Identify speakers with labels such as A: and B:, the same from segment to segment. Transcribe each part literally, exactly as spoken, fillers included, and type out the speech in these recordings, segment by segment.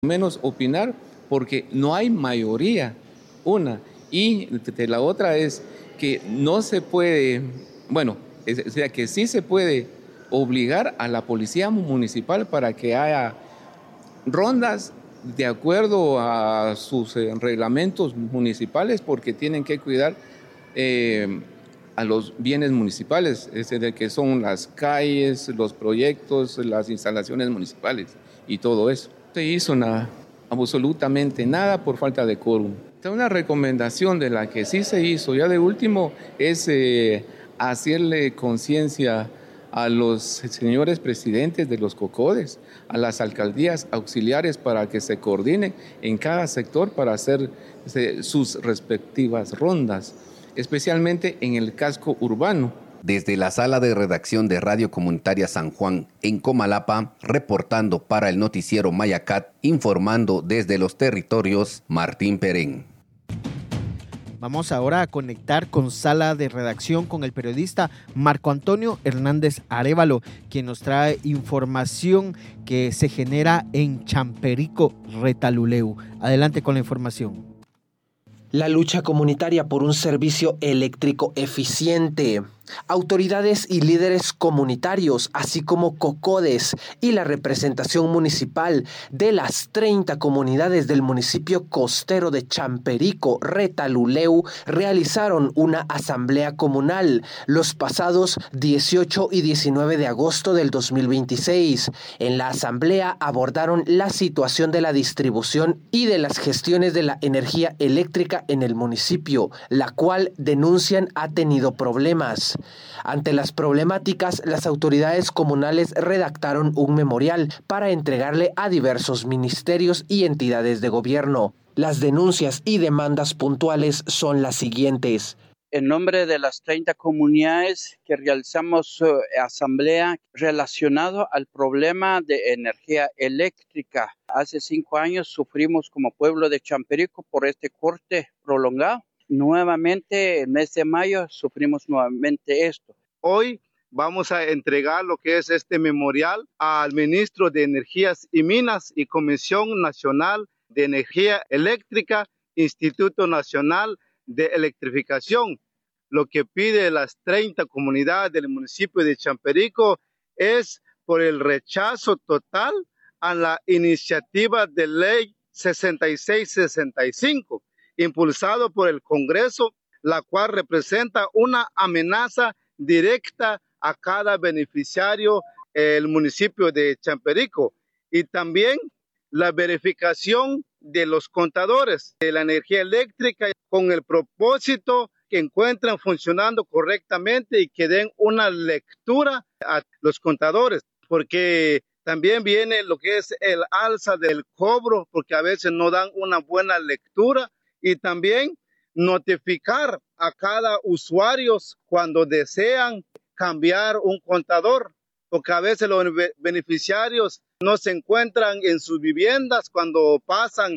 A: Menos opinar porque no hay mayoría, una. Y la otra es que no se puede, bueno, es, o sea que sí se puede obligar a la policía municipal para que haya rondas de acuerdo a sus eh, reglamentos municipales porque tienen que cuidar eh, a los bienes municipales, es decir, que son las calles, los proyectos, las instalaciones municipales y todo eso. No se hizo nada, absolutamente nada por falta de quórum. Una recomendación de la que sí se hizo ya de último es eh, hacerle conciencia a los señores presidentes de los COCODES, a las alcaldías auxiliares para que se coordinen en cada sector para hacer eh, sus respectivas rondas, especialmente en el casco urbano.
B: Desde la sala de redacción de Radio Comunitaria San Juan en Comalapa, reportando para el noticiero Mayacat, informando desde los territorios, Martín Perén.
C: Vamos ahora a conectar con sala de redacción con el periodista Marco Antonio Hernández Arévalo, quien nos trae información que se genera en Champerico, Retaluleu. Adelante con la información.
D: La lucha comunitaria por un servicio eléctrico eficiente. Autoridades y líderes comunitarios, así como COCODES y la representación municipal de las treinta comunidades del municipio costero de Champerico, Retaluleu, realizaron una asamblea comunal los pasados dieciocho y diecinueve de agosto del dos mil veintiséis. En la asamblea abordaron la situación de la distribución y de las gestiones de la energía eléctrica en el municipio, la cual denuncian ha tenido problemas. Ante las problemáticas, las autoridades comunales redactaron un memorial para entregarle a diversos ministerios y entidades de gobierno. Las denuncias y demandas puntuales son las siguientes.
E: En nombre de las treinta comunidades que realizamos uh, asamblea relacionado al problema de energía eléctrica. Hace cinco años sufrimos como pueblo de Champerico por este corte prolongado. Nuevamente, el mes de mayo, sufrimos nuevamente esto.
F: Hoy vamos a entregar lo que es este memorial al ministro de Energías y Minas y Comisión Nacional de Energía Eléctrica, Instituto Nacional de Electrificación. Lo que pide las treinta comunidades del municipio de Champerico es por el rechazo total a la iniciativa de ley sesenta y seis sesenta y cinco, impulsado por el Congreso, la cual representa una amenaza directa a cada beneficiario del municipio de Champerico, y también la verificación de los contadores de la energía eléctrica con el propósito que encuentren funcionando correctamente y que den una lectura a los contadores, porque también viene lo que es el alza del cobro, porque a veces no dan una buena lectura, y también notificar a cada usuario cuando desean cambiar un contador, porque a veces los beneficiarios no se encuentran en sus viviendas cuando pasan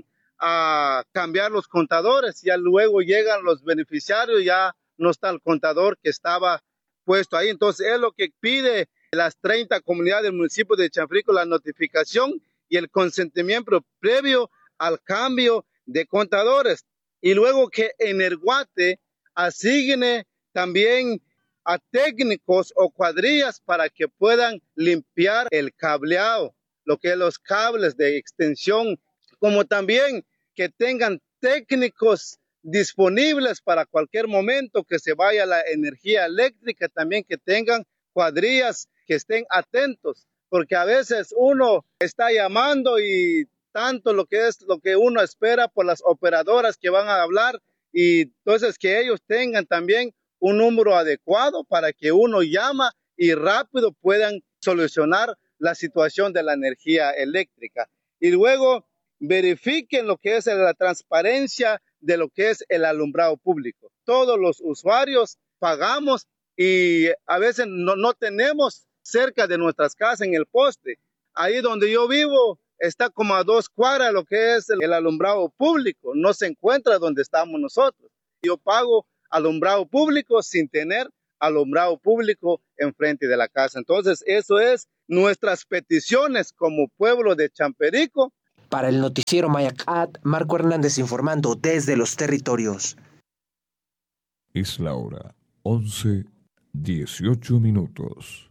F: a cambiar los contadores. Ya luego llegan los beneficiarios, ya no está el contador que estaba puesto ahí. Entonces es lo que pide las treinta comunidades del municipio de Champerico, la notificación y el consentimiento previo al cambio de contadores. Y luego que Energuate asigne también a técnicos o cuadrillas para que puedan limpiar el cableado, lo que es los cables de extensión, como también que tengan técnicos disponibles para cualquier momento que se vaya la energía eléctrica, también que tengan cuadrillas que estén atentos, porque a veces uno está llamando y tanto lo que es lo que uno espera por las operadoras que van a hablar, y entonces que ellos tengan también un número adecuado para que uno llama y rápido puedan solucionar la situación de la energía eléctrica. Y luego verifiquen lo que es la transparencia de lo que es el alumbrado público. Todos los usuarios pagamos y a veces no, no tenemos cerca de nuestras casas en el poste. Ahí donde yo vivo está como a dos cuadras lo que es el alumbrado público, no se encuentra donde estamos nosotros. Yo pago alumbrado público sin tener alumbrado público enfrente de la casa. Entonces, eso es nuestras peticiones como pueblo de Champerico.
D: Para el noticiero Mayacat, Marco Hernández informando desde los territorios.
G: Es la hora once, dieciocho minutos.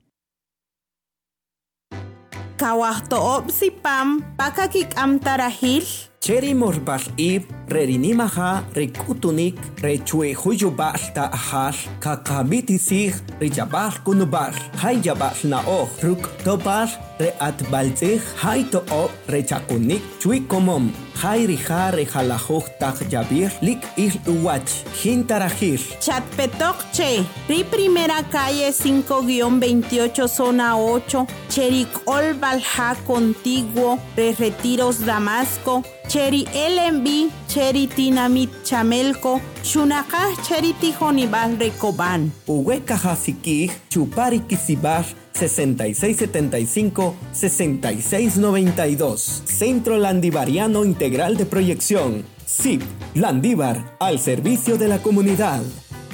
H: Kawahto opsipam pakakik amtarahil.
I: Cheri morbal ib, rerinimaha, rekutunik, rechue huyubal ta ahal, kakamitisig, rijabal kunubal, hayabal naoh, ruk tobal, reatbalzig, hay toop, rechakunik, chui komom, hay rija rejalajuj tak yabir, lik il uwach, jintarajir.
H: Chatpetok che, ri primera calle cinco veintiocho zona ocho, Cherik Olbalja contiguo, re Retiros Damasco, Cheri L M B, Cheri Tinamit Chamelco, Shunaka Cheri Tijonibal Recoban.
I: Uweka Hasiki, Chupari Kisibar, sesenta y seis setenta y cinco, sesenta y seis noventa y dos. Centro Landivariano Integral de Proyección. S I P, Landívar, al servicio de la comunidad.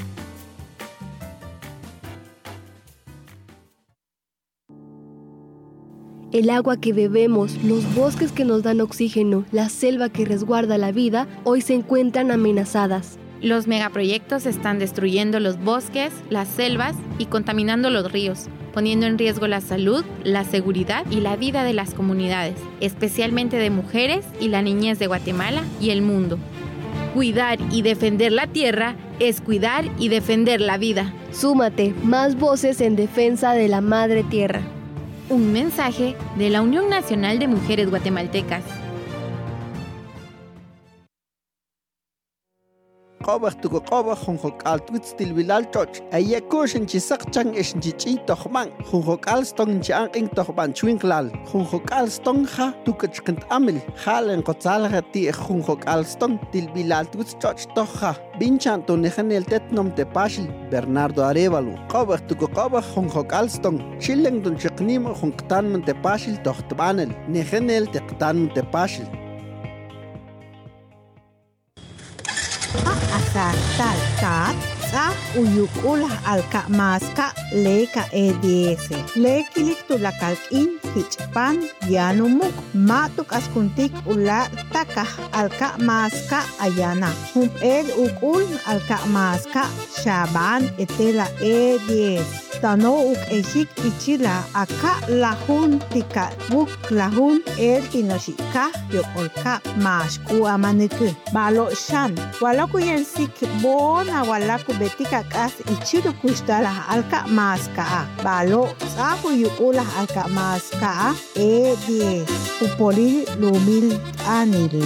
J: El agua que bebemos, los bosques que nos dan oxígeno, la selva que resguarda la vida, hoy se encuentran amenazadas.
K: Los megaproyectos están destruyendo los bosques, las selvas y contaminando los ríos, poniendo en riesgo la salud, la seguridad y la vida de las comunidades, especialmente de mujeres y la niñez de Guatemala y el mundo. Cuidar y defender la tierra es cuidar y defender la vida.
J: Súmate, más voces en defensa de la madre tierra.
K: Un mensaje de la Unión Nacional de Mujeres Guatemaltecas.
L: Qabah tuku qabah hunhok al twits til bilal toch aye kushin chi sakchang ishin chi chi tohman hunhok al stong chi anging tohban chwinklal hunhok al stong ha tukach kent amil halen qotsal hati hunhok al stong til bilal twits toch toha binchan to nehanel tetnom te pashil Bernardo Arevalo qabah tuku qabah hunhok al stong chileng dun chiqnim hunktan men te pashil tohtbanel nehanel te qtan te pashil
M: Asa tal kat sa uyukul alka maska leka eds lekilik tulakal in hichpan yanumuk matuk askuntik ula taka alka maska ayana hum ed ukul alka maska shaban etela eds tano uk eshik ichila aka lahun tika buk lahun el tinoshika yokolka mashku amaneku balo shan walaku yensik bona walaku betika kas ichiru kushtala alka maska balo sahu yukula alka maska e diez upoli lumil anil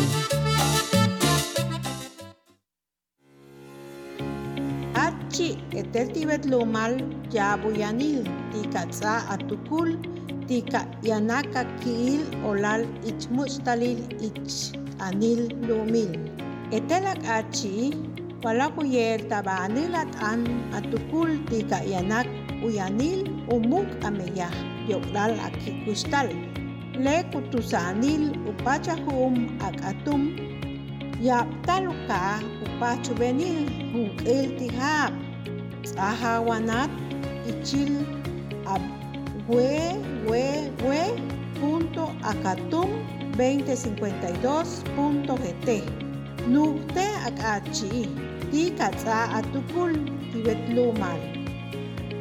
M: achi eteltibet lumal yabuyanil tika tsa atukul tika yanaka kiil olal ichmuchtalil ich anil lumil etelak achi walaku yer tabanilat an atukul tika yanak uyanil umuk ameyah yoklal akikustal le kutusanil upachahum akatum yaptaluka upachubenil hukil tihab sahawanat ichil ab we we we punto akatum veinte cincuenta y dos punto gt nukte akachi ti katsa atukul tibet lumal